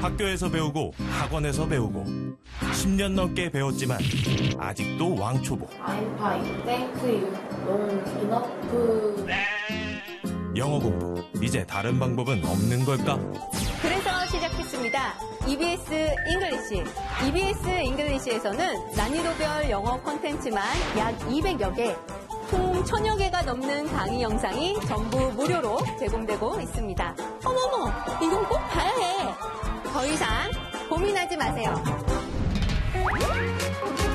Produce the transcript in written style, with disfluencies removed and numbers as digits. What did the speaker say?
학교에서 배우고 학원에서 배우고 10년 넘게 배웠지만 아직도 왕초보. I'm fine. Thank you. Don't enough. 영어 공부, 이제 다른 방법은 없는 걸까? 그래서 시작했습니다. EBS 잉글리시. EBS 잉글리시에서는 난이도별 영어 콘텐츠만 약 200여 개, 총 1000여 개가 넘는 강의 영상이 전부 무료로 제공되고 있습니다. 어머머, 이건 꼭 봐야 해. 더 이상 고민하지 마세요.